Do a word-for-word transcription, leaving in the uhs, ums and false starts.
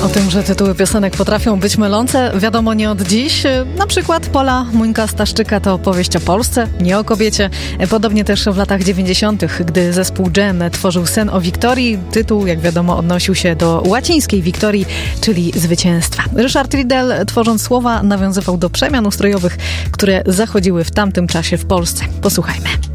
O tym, że tytuły piosenek potrafią być mylące, wiadomo nie od dziś. Na przykład Pola Muńka-Staszczyka to opowieść o Polsce, nie o kobiecie. Podobnie też w latach dziewięćdziesiątych, gdy zespół Dżem tworzył Sen o Wiktorii. Tytuł, jak wiadomo, odnosił się do łacińskiej Wiktorii, czyli zwycięstwa. Ryszard Riedel, tworząc słowa, nawiązywał do przemian ustrojowych, które zachodziły w tamtym czasie w Polsce. Posłuchajmy.